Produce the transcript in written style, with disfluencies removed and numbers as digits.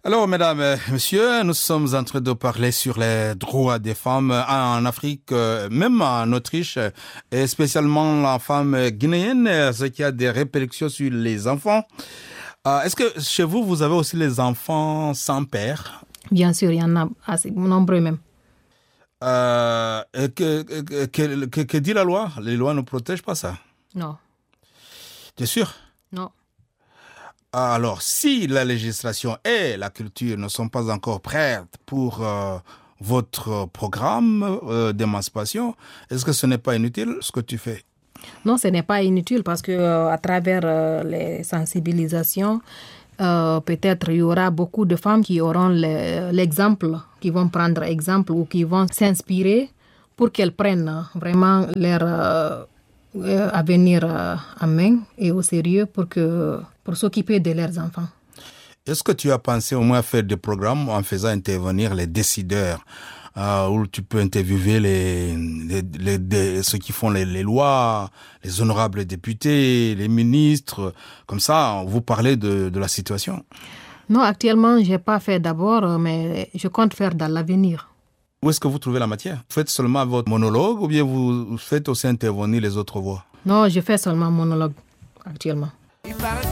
Alors, mesdames et messieurs, nous sommes en train de parler sur les droits des femmes en Afrique, même en Autriche, et spécialement la femme guinéenne, ce qui a des répercussions sur les enfants. Est-ce que chez vous, vous avez aussi les enfants sans père? Bien sûr, il y en a assez nombreux même. Et que dit la loi? Les lois ne protègent pas ça. Non, T'es sûr? non. Alors, si la législation et la culture ne sont pas encore prêtes pour votre programme d'émancipation, est-ce que ce n'est pas inutile ce que tu fais? Non, ce n'est pas inutile parce que à travers les sensibilisations, peut-être il y aura beaucoup de femmes qui auront l'exemple, qui vont prendre exemple ou qui vont s'inspirer pour qu'elles prennent vraiment leur avenir en main et au sérieux pour s'occuper de leurs enfants. Est-ce que tu as pensé au moins faire des programmes en faisant intervenir les décideurs où tu peux interviewer ceux qui font les lois, les honorables députés, les ministres, comme ça, vous parlez de la situation? Non, actuellement, je n'ai pas fait d'abord, mais je compte faire dans l'avenir. Où est-ce que vous trouvez la matière? Vous faites seulement votre monologue ou bien vous faites aussi intervenir les autres voix? Non, je fais seulement monologue actuellement.